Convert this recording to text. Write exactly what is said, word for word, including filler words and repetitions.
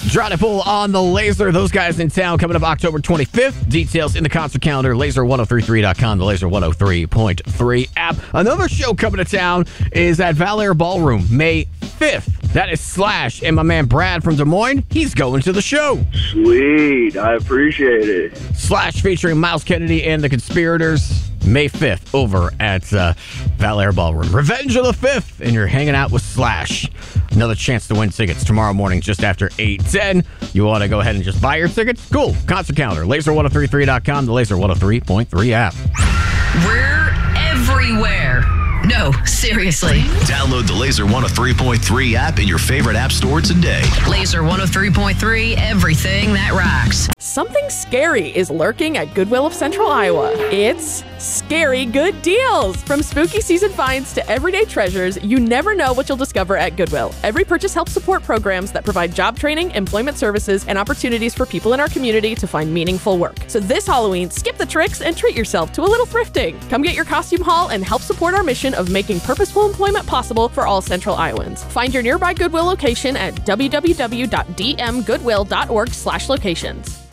Drawing Pool on the Laser. Those guys in town coming up October twenty-fifth. Details in the concert calendar, laser ten thirty-three dot com, the Laser one oh three point three app. Another show coming to town is at Valair Ballroom, May fifth. That is Slash and my man Brad from Des Moines. He's going to the show. Sweet. I appreciate it. Slash featuring Miles Kennedy and the Conspirators, May fifth over at uh, Valair Ballroom. Revenge of the fifth, and you're hanging out with Slash. Another chance to win tickets tomorrow morning just after eight ten. You want to go ahead and just buy your tickets? Cool. Concert calendar, laser ten thirty-three dot com, the Laser one oh three point three app. We're everywhere. No, seriously. Download the Laser one oh three point three app in your favorite app store today. Laser one oh three point three, everything that rocks. Something scary is lurking at Goodwill of Central Iowa. It's Scary Good Deals. From spooky season finds to everyday treasures, you never know what you'll discover at Goodwill. Every purchase helps support programs that provide job training, employment services, and opportunities for people in our community to find meaningful work. So this Halloween, skip the tricks and treat yourself to a little thrifting. Come get your costume haul and help support our mission of making purposeful employment possible for all Central Iowans. Find your nearby Goodwill location at w w w dot d m goodwill dot org slash locations.